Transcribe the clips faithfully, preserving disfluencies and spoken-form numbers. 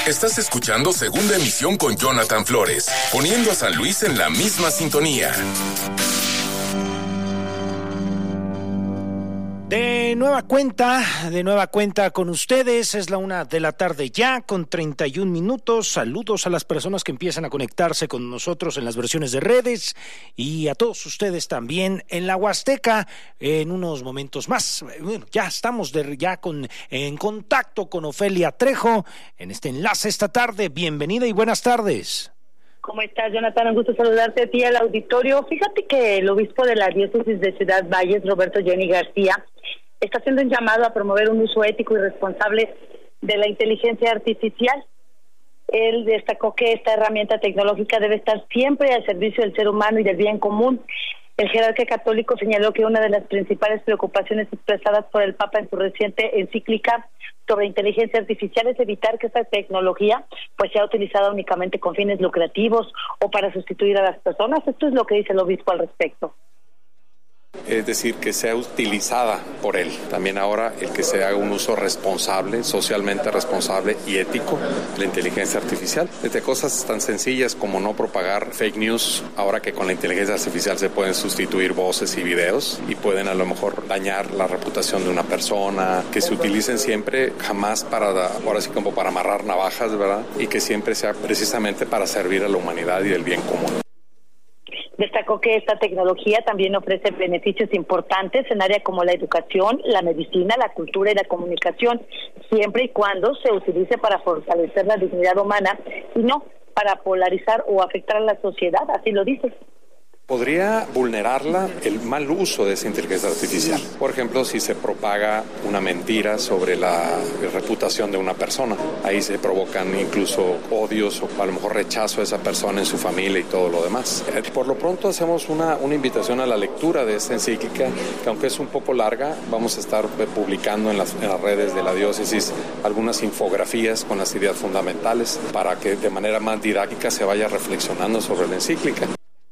Estás escuchando Segunda Emisión con Jonathan Flores, poniendo a San Luis en la misma sintonía. De nueva cuenta, de nueva cuenta con ustedes, es la una de la tarde ya, con treinta y un minutos. Saludos a las personas que empiezan a conectarse con nosotros en las versiones de redes y a todos ustedes también en la Huasteca. En unos momentos más, bueno, ya estamos de, ya con, en contacto con Ofelia Trejo en este enlace esta tarde. Bienvenida y buenas tardes. ¿Cómo estás, Jonathan? Un gusto saludarte a ti al auditorio. Fíjate que el obispo de la diócesis de Ciudad Valles, Roberto Jenny García, está haciendo un llamado a promover un uso ético y responsable de la inteligencia artificial. Él destacó que esta herramienta tecnológica debe estar siempre al servicio del ser humano y del bien común. El jerarca católico señaló que una de las principales preocupaciones expresadas por el Papa en su reciente encíclica sobre inteligencia artificial es evitar que esta tecnología pues sea utilizada únicamente con fines lucrativos o para sustituir a las personas. Esto es lo que dice el obispo al respecto. Es decir, que sea utilizada por él. También ahora el que se haga un uso responsable, socialmente responsable y ético de la inteligencia artificial. Desde cosas tan sencillas como no propagar fake news, ahora que con la inteligencia artificial se pueden sustituir voces y videos y pueden a lo mejor dañar la reputación de una persona, que se utilicen siempre jamás para, ahora sí como para amarrar navajas, ¿verdad? Y que siempre sea precisamente para servir a la humanidad y del bien común. Destacó que esta tecnología también ofrece beneficios importantes en áreas como la educación, la medicina, la cultura y la comunicación, siempre y cuando se utilice para fortalecer la dignidad humana y no para polarizar o afectar a la sociedad, así lo dice. Podría vulnerarla el mal uso de esa inteligencia artificial. Por ejemplo, si se propaga una mentira sobre la reputación de una persona, ahí se provocan incluso odios o a lo mejor rechazo a esa persona en su familia y todo lo demás. Por lo pronto hacemos una, una invitación a la lectura de esta encíclica, que aunque es un poco larga, vamos a estar publicando en las, en las redes de la diócesis algunas infografías con las ideas fundamentales para que de manera más didáctica se vaya reflexionando sobre la encíclica.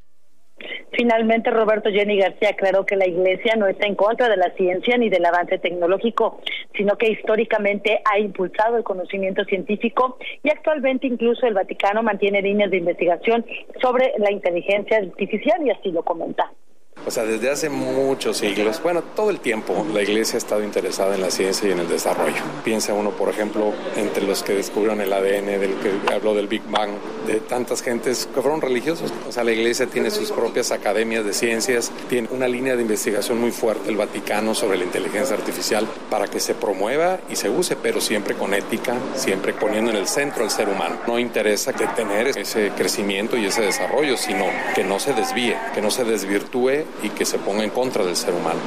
Finalmente, Roberto Jenny García aclaró que la Iglesia no está en contra de la ciencia ni del avance tecnológico, sino que históricamente ha impulsado el conocimiento científico y actualmente incluso el Vaticano mantiene líneas de investigación sobre la inteligencia artificial y así lo comenta. O sea, desde hace muchos siglos, bueno, todo el tiempo, la Iglesia ha estado interesada en la ciencia y en el desarrollo. Piensa uno, por ejemplo, entre los que descubrieron el A D N, del que habló del Big Bang, de tantas gentes que fueron religiosos. O sea, la Iglesia tiene sus propias academias de ciencias, tiene una línea de investigación muy fuerte, el Vaticano, sobre la inteligencia artificial, para que se promueva y se use, pero siempre con ética, siempre poniendo en el centro al ser humano. No interesa detener ese crecimiento y ese desarrollo, sino que no se desvíe, que no se desvirtúe y que se ponga en contra del ser humano.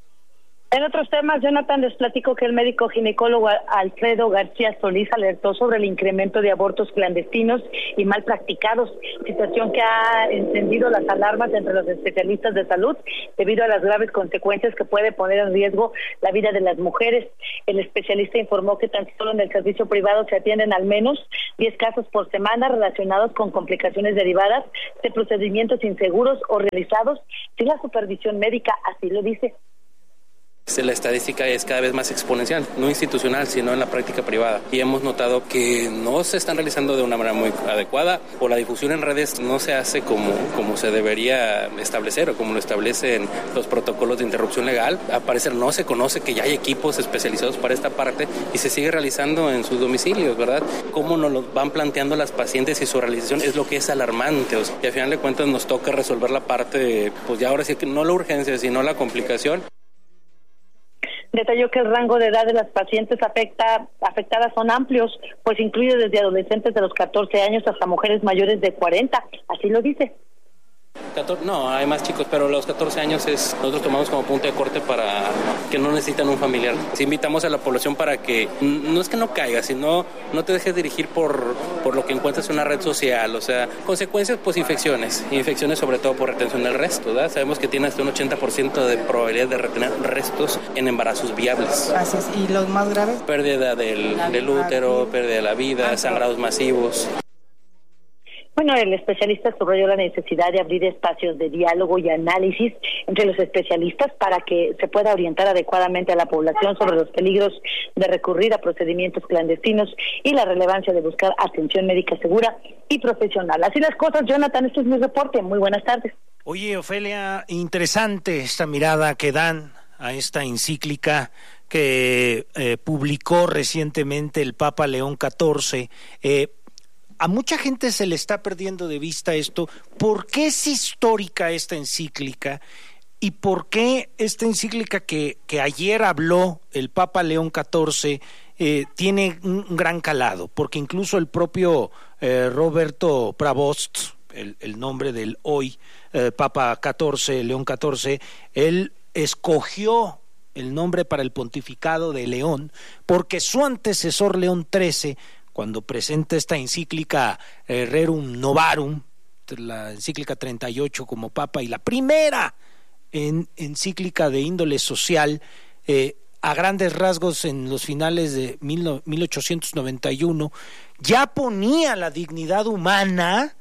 En otros temas, Jonathan, les platico que el médico ginecólogo Alfredo García Solís alertó sobre el incremento de abortos clandestinos y mal practicados, situación que ha encendido las alarmas entre los especialistas de salud debido a las graves consecuencias que puede poner en riesgo la vida de las mujeres. El especialista informó que tan solo en el servicio privado se atienden al menos diez casos por semana relacionados con complicaciones derivadas de procedimientos inseguros o realizados sin la supervisión médica, así lo dice. La estadística es cada vez más exponencial, no institucional, sino en la práctica privada. Y hemos notado que no se están realizando de una manera muy adecuada o la difusión en redes no se hace como, como se debería establecer o como lo establecen los protocolos de interrupción legal. Al parecer no se conoce que ya hay equipos especializados para esta parte y se sigue realizando en sus domicilios, ¿verdad? Cómo nos lo van planteando las pacientes y su realización es lo que es alarmante. O sea, y al final de cuentas nos toca resolver la parte, pues ya ahora sí que no la urgencia, sino la complicación. Detalló que el rango de edad de las pacientes afecta, afectadas son amplios, pues incluye desde adolescentes de los catorce años hasta mujeres mayores de cuarenta, así lo dice. catorce, no, hay más chicos, pero los catorce años es nosotros tomamos como punto de corte para que no necesitan un familiar. Si invitamos a la población para que no es que no caiga, sino no te dejes dirigir por, por lo que encuentras en una red social, o sea, consecuencias pues infecciones, infecciones sobre todo por retención del resto, ¿verdad? Sabemos que tiene hasta un ochenta por ciento de probabilidad de retener restos en embarazos viables. Así es, ¿y los más graves? Pérdida del, del útero, pérdida de la vida, sangrados masivos. Bueno, el especialista subrayó la necesidad de abrir espacios de diálogo y análisis entre los especialistas para que se pueda orientar adecuadamente a la población sobre los peligros de recurrir a procedimientos clandestinos y la relevancia de buscar atención médica segura y profesional. Así las cosas, Jonathan, este es mi reporte. Muy buenas tardes. Oye, Ofelia, interesante esta mirada que dan a esta encíclica que eh, publicó recientemente el Papa León catorce. Eh, A mucha gente se le está perdiendo de vista esto. ¿Por qué es histórica esta encíclica? ¿Y por qué esta encíclica que, que ayer habló el Papa León catorce eh, tiene un gran calado? Porque incluso el propio eh, Roberto Prevost, el, el nombre del hoy eh, Papa catorce, León catorce, él escogió el nombre para el pontificado de León porque su antecesor León trece, cuando presenta esta encíclica eh, Rerum Novarum, la encíclica treinta y ocho como papa y la primera en, encíclica de índole social, eh, a grandes rasgos en los finales de mil ochocientos noventa y uno, ya ponía la dignidad humana,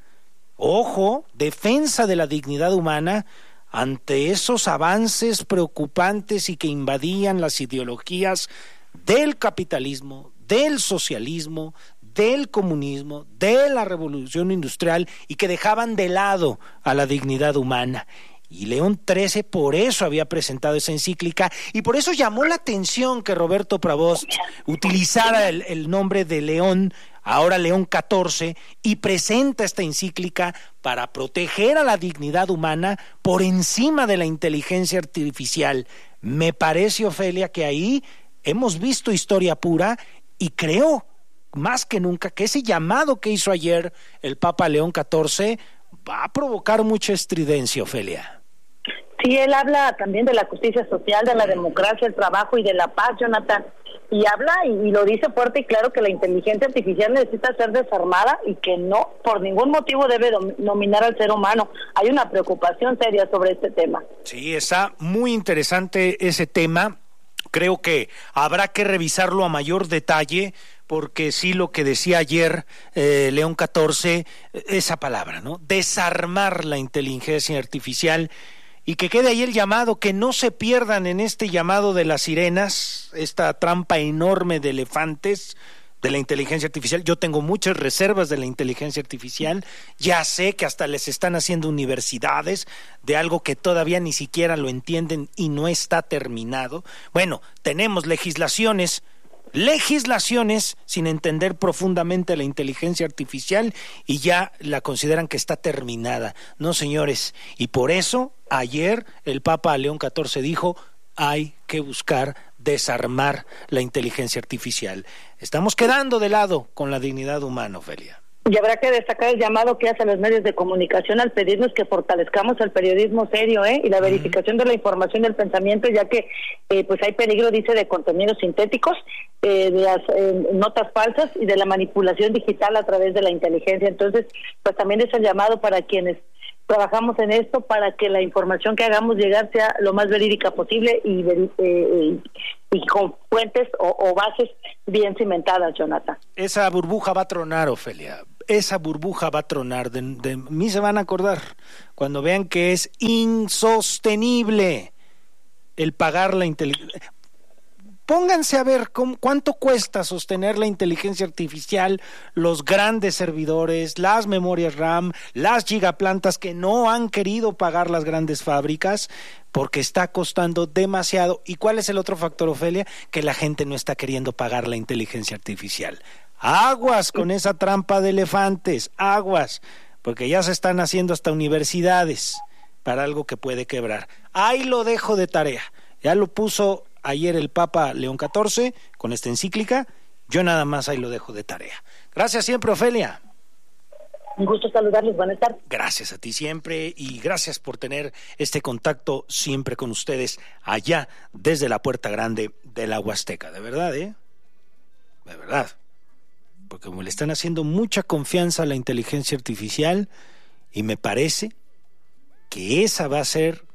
ojo, defensa de la dignidad humana, ante esos avances preocupantes y que invadían las ideologías del capitalismo, del socialismo, del comunismo, de la revolución industrial y que dejaban de lado a la dignidad humana. Y León trece por eso había presentado esa encíclica y por eso llamó la atención que Roberto Prevost utilizara el, el nombre de León, ahora León catorce, y presenta esta encíclica para proteger a la dignidad humana por encima de la inteligencia artificial. Me parece, Ofelia, que ahí hemos visto historia pura y creo más que nunca que ese llamado que hizo ayer el Papa León catorce va a provocar mucha estridencia, Ofelia. Sí, él habla también de la justicia social, de la democracia, el trabajo y de la paz, Jonathan. Y habla y, y lo dice fuerte y claro que la inteligencia artificial necesita ser desarmada y que no, por ningún motivo debe dom- dominar al ser humano. Hay una preocupación seria sobre este tema. Sí, está muy interesante ese tema. Creo que habrá que revisarlo a mayor detalle, porque sí, lo que decía ayer eh, León catorce, esa palabra, ¿no? Desarmar la inteligencia artificial y que quede ahí el llamado, que no se pierdan en este llamado de las sirenas, esta trampa enorme de elefantes de la inteligencia artificial. Yo tengo muchas reservas de la inteligencia artificial, ya sé que hasta les están haciendo universidades de algo que todavía ni siquiera lo entienden y no está terminado. Bueno, tenemos legislaciones, legislaciones sin entender profundamente la inteligencia artificial y ya la consideran que está terminada. No, señores, y por eso ayer el Papa León catorce dijo: hay que buscar desarmar la inteligencia artificial. Estamos quedando de lado con la dignidad humana, Ofelia. Y habrá que destacar el llamado que hacen los medios de comunicación al pedirnos que fortalezcamos el periodismo serio, ¿eh? Y la verificación de la información y del pensamiento, ya que eh, pues hay peligro, dice, de contenidos sintéticos, eh, de las eh, notas falsas y de la manipulación digital a través de la inteligencia. Entonces, pues también es el llamado para quienes trabajamos en esto, para que la información que hagamos llegar sea lo más verídica posible y, eh, y con fuentes o, o bases bien cimentadas, Jonathan. Esa burbuja va a tronar, Ofelia. Esa burbuja va a tronar. De, de mí se van a acordar cuando vean que es insostenible el pagar la inteligencia. Pónganse a ver cómo, cuánto cuesta sostener la inteligencia artificial, los grandes servidores, las memorias RAM, las gigaplantas que no han querido pagar las grandes fábricas porque está costando demasiado. ¿Y cuál es el otro factor, Ofelia? Que la gente no está queriendo pagar la inteligencia artificial. Aguas con esa trampa de elefantes, aguas, porque ya se están haciendo hasta universidades para algo que puede quebrar. Ahí lo dejo de tarea, ya lo puso ayer el Papa León catorce con esta encíclica, yo nada más ahí lo dejo de tarea. Gracias siempre, Ofelia. Un gusto saludarles, buenas tardes. Gracias a ti siempre y gracias por tener este contacto siempre con ustedes allá desde la Puerta Grande de la Huasteca. De verdad, ¿eh? De verdad. Porque como le están haciendo mucha confianza a la inteligencia artificial y me parece que esa va a ser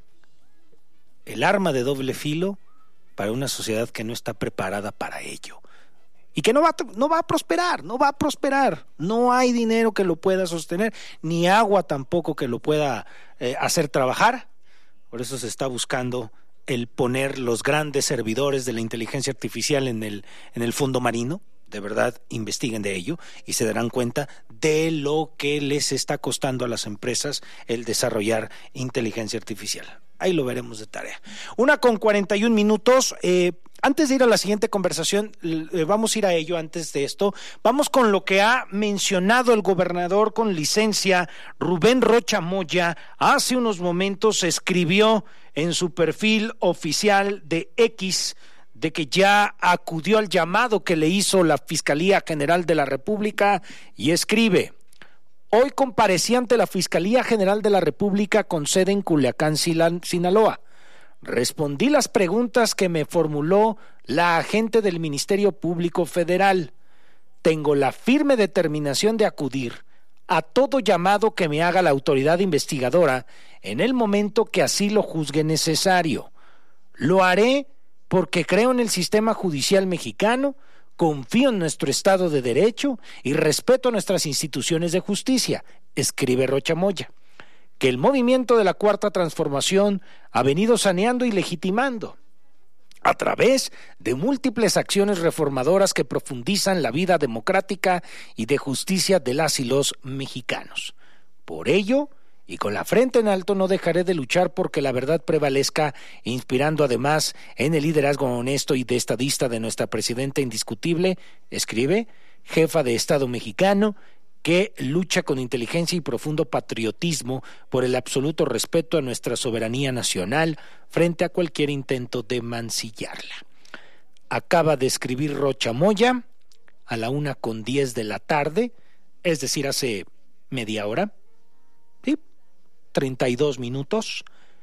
el arma de doble filo para una sociedad que no está preparada para ello. y que no va, no va a prosperar, no va a prosperar. No hay dinero que lo pueda sostener, ni agua tampoco que lo pueda eh, hacer trabajar. Por eso se está buscando el poner los grandes servidores de la inteligencia artificial en el, en el fondo marino. De verdad, investiguen de ello y se darán cuenta de lo que les está costando a las empresas el desarrollar inteligencia artificial. Ahí lo veremos de tarea. Una con cuarenta y un minutos. Eh, antes de ir a la siguiente conversación, eh, vamos a ir a ello antes de esto. Vamos con lo que ha mencionado el gobernador con licencia, Rubén Rocha Moya. Hace unos momentos escribió en su perfil oficial de X de que ya acudió al llamado que le hizo la Fiscalía General de la República y escribe: hoy comparecí ante la Fiscalía General de la República con sede en Culiacán, Sinaloa. Respondí las preguntas que me formuló la agente del Ministerio Público Federal. Tengo la firme determinación de acudir a todo llamado que me haga la autoridad investigadora en el momento que así lo juzgue necesario. Lo haré porque creo en el sistema judicial mexicano, confío en nuestro Estado de Derecho y respeto a nuestras instituciones de justicia, escribe Rocha Moya, que el movimiento de la Cuarta Transformación ha venido saneando y legitimando a través de múltiples acciones reformadoras que profundizan la vida democrática y de justicia de las y los mexicanos. Por ello, y con la frente en alto, no dejaré de luchar porque la verdad prevalezca, inspirando además en el liderazgo honesto y de estadista de nuestra presidenta indiscutible, escribe, jefa de Estado mexicano, que lucha con inteligencia y profundo patriotismo por el absoluto respeto a nuestra soberanía nacional frente a cualquier intento de mancillarla. Acaba de escribir Rocha Moya a la una con diez de la tarde, es decir, hace media hora, ¿sí? treinta y dos minutos,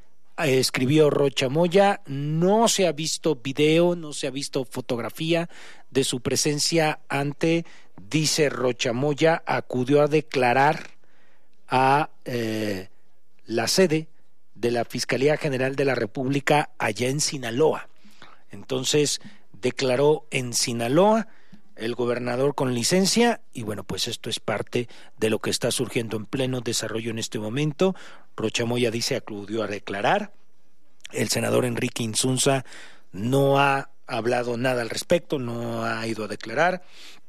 escribió Rocha Moya. No se ha visto video, no se ha visto fotografía de su presencia ante, dice Rocha Moya, acudió a declarar a eh, la sede de la Fiscalía General de la República allá en Sinaloa. Entonces declaró en Sinaloa el gobernador con licencia, y bueno, pues esto es parte de lo que está surgiendo en pleno desarrollo en este momento. Rocha Moya dice acudió a declarar. El senador Enrique Insunza no ha hablado nada al respecto, no ha ido a declarar,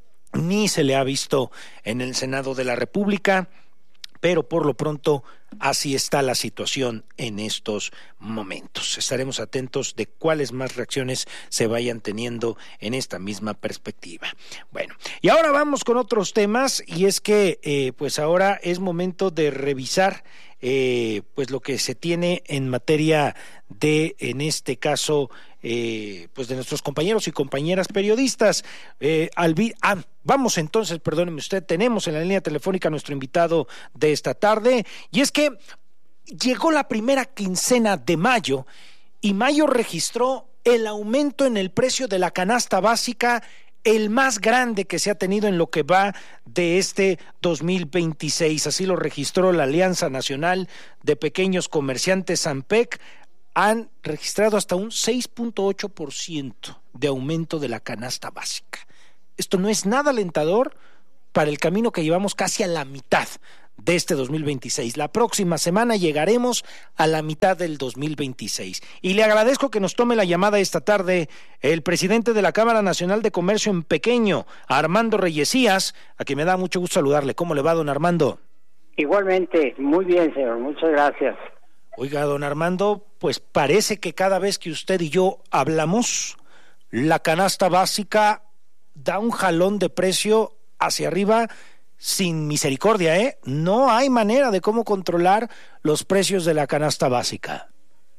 ni se le ha visto en el Senado de la República, pero por lo pronto así está la situación en estos momentos. Estaremos atentos de cuáles más reacciones se vayan teniendo en esta misma perspectiva. Bueno, y ahora vamos con otros temas, y es que eh, pues ahora es momento de revisar eh, pues lo que se tiene en materia de, en este caso, eh, pues de nuestros compañeros y compañeras periodistas. Eh, Albi- ah, vamos entonces, perdóneme usted, tenemos en la línea telefónica a nuestro invitado de esta tarde, y es que llegó la primera quincena de mayo y mayo registró el aumento en el precio de la canasta básica, el más grande que se ha tenido en lo que va de este dos mil veintiséis. Así lo registró la Alianza Nacional de Pequeños Comerciantes, ANPEC. Han registrado hasta un seis punto ocho por ciento de aumento de la canasta básica. Esto no es nada alentador para el camino que llevamos casi a la mitad de este dos mil veintiséis. La próxima semana llegaremos a la mitad del dos mil veintiséis. Y le agradezco que nos tome la llamada esta tarde el presidente de la Cámara Nacional de Comercio en Pequeño, Armando Reyesías, a quien me da mucho gusto saludarle. ¿Cómo le va, don Armando? Igualmente, muy bien, señor, muchas gracias. Oiga, don Armando, pues parece que cada vez que usted y yo hablamos, la canasta básica da un jalón de precio hacia arriba sin misericordia, ¿eh? No hay manera de cómo controlar los precios de la canasta básica.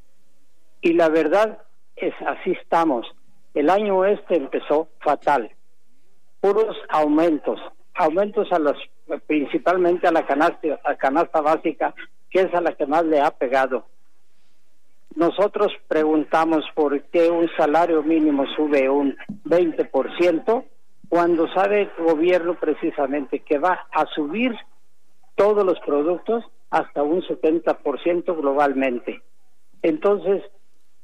Y la verdad es, así estamos. El año este empezó fatal. Puros aumentos, aumentos a los, principalmente a la canasta, a canasta básica, que es a la que más le ha pegado. Nosotros preguntamos por qué un salario mínimo sube un veinte por ciento, cuando sabe el gobierno precisamente que va a subir todos los productos hasta un setenta por ciento globalmente. Entonces,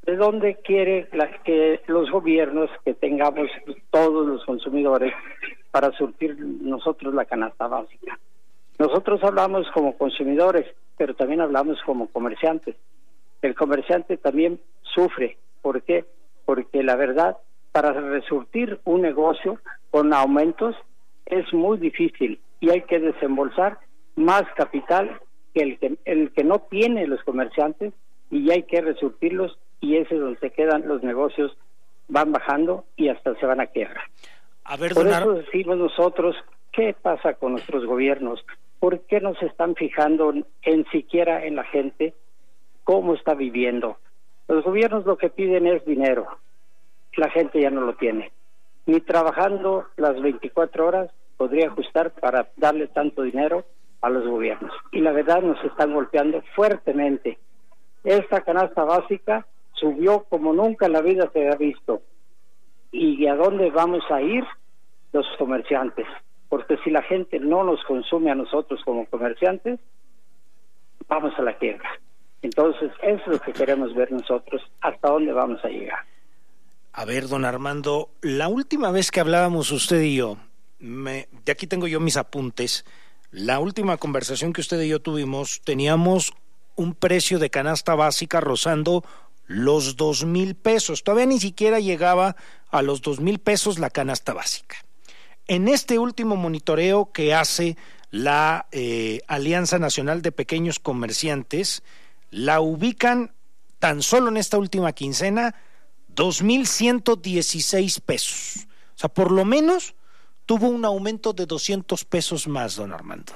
¿De dónde quiere la, que los gobiernos que tengamos todos los consumidores para surtir nosotros la canasta básica? Nosotros hablamos como consumidores, pero también hablamos como comerciantes. El comerciante también sufre. ¿Por qué? Porque la verdad, para resurtir un negocio con aumentos es muy difícil y hay que desembolsar más capital que el que, el que no tiene los comerciantes, y hay que resurtirlos, y ese es donde se quedan los negocios, van bajando y hasta se van a quiebra. A ver, Por donar... eso decimos nosotros, ¿qué pasa con nuestros gobiernos? ¿Por qué no se están fijando en siquiera en la gente cómo está viviendo? Los gobiernos lo que piden es dinero, la gente ya no lo tiene, ni trabajando las veinticuatro horas podría ajustar para darle tanto dinero a los gobiernos, y la verdad nos están golpeando fuertemente. Esta canasta básica subió como nunca en la vida se ha visto. ¿Y a dónde vamos a ir? Los comerciantes. Porque si la gente no nos consume a nosotros como comerciantes, vamos a la quiebra. Entonces, eso es lo que queremos ver nosotros, hasta dónde vamos a llegar. A ver, don Armando, la última vez que hablábamos usted y yo, me, de aquí tengo yo mis apuntes, la última conversación que usted y yo tuvimos, teníamos un precio de canasta básica rozando los dos mil pesos. Todavía ni siquiera llegaba a los dos mil pesos la canasta básica. En este último monitoreo que hace la eh, Alianza Nacional de Pequeños Comerciantes, la ubican tan solo en esta última quincena dos mil ciento dieciséis pesos. O sea, por lo menos tuvo un aumento de doscientos pesos más, don Armando.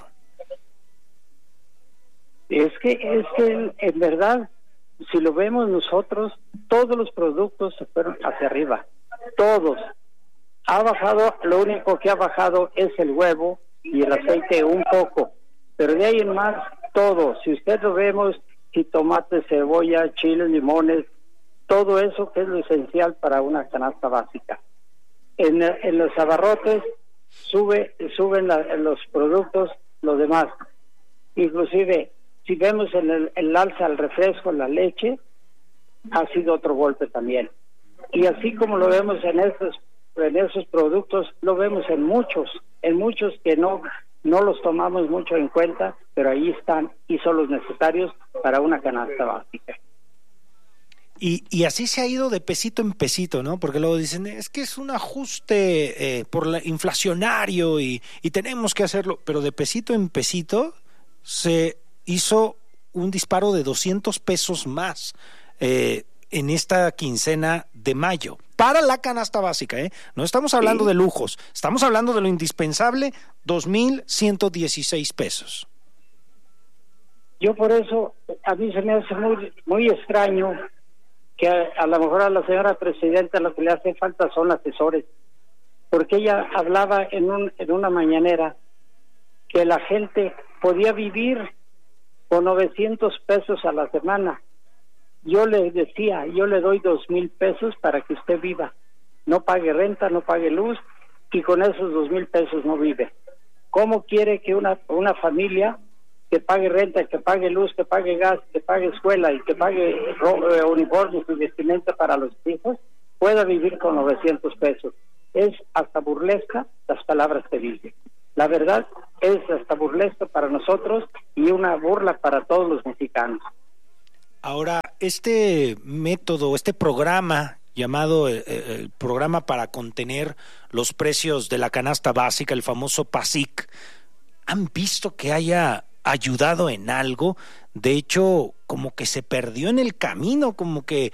Es que, es que en verdad, si lo vemos nosotros, todos los productos se fueron hacia arriba, todos. Ha bajado, lo único que ha bajado es el huevo y el aceite un poco, pero de ahí en más, todo. Si usted lo vemos, jitomate, cebolla, chiles, limones, todo eso que es lo esencial para una canasta básica. En, en los abarrotes sube, suben la, en los productos, los demás. Inclusive, si vemos en el, el alza al refresco, la leche, ha sido otro golpe también. Y así como lo vemos en esos, en esos productos, lo vemos en muchos, en muchos que no, no los tomamos mucho en cuenta, pero ahí están y son los necesarios para una canasta básica. Y, y así se ha ido de pesito en pesito, ¿no? Porque luego dicen, es que es un ajuste eh, por la, inflacionario y, y tenemos que hacerlo, pero de pesito en pesito se hizo un disparo de doscientos pesos más eh, en esta quincena de mayo para la canasta básica, ¿eh? No estamos hablando sí. de lujos, estamos hablando de lo indispensable, dos mil ciento dieciséis pesos. Yo por eso, a mí se me hace muy, muy extraño que a, a lo mejor a la señora presidenta lo que le hace falta son asesores, porque ella hablaba en, un, en una mañanera que la gente podía vivir con novecientos pesos a la semana. Yo le decía, yo le doy dos mil pesos para que usted viva, no pague renta, no pague luz, y con esos dos mil pesos no vive. ¿Cómo quiere que una, una familia que pague renta, que pague luz, que pague gas, que pague escuela y que pague eh, uniformes y vestimenta para los hijos, pueda vivir con novecientos pesos? Es hasta burlesca las palabras que dice. La verdad es hasta burlesca para nosotros y una burla para todos los mexicanos. Ahora, este método, este programa llamado eh, el programa para contener los precios de la canasta básica, el famoso PASIC, ¿han visto que haya ayudado en algo? De hecho, como que se perdió en el camino, como que